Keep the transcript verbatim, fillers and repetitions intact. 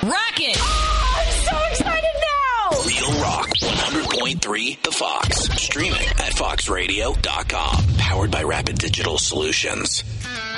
Rock it! Oh, I'm so excited now! Real Rock one hundred point three The Fox. Streaming at fox radio dot com. Powered by Rapid Digital Solutions.